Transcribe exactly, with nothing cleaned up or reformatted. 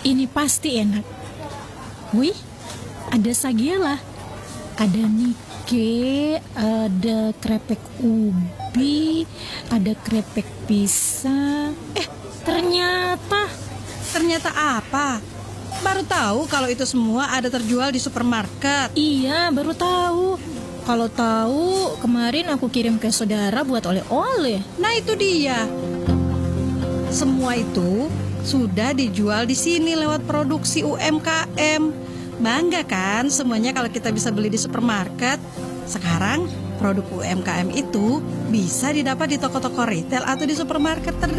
Ini pasti enak. Wih, ada sagela, ada nike, ada krepek ubi, ada krepek pisang. Eh, ternyata Ternyata apa? Baru tahu kalau itu semua ada terjual di supermarket. iya, baru tahu. Kalau tahu, kemarin aku kirim ke saudara buat oleh-oleh. Nah itu dia. Semua itu sudah dijual di sini lewat produksi U M K M. Bangga kan semuanya kalau kita bisa beli di supermarket. Sekarang produk U M K M itu bisa didapat di toko-toko retail atau di supermarket terdekat.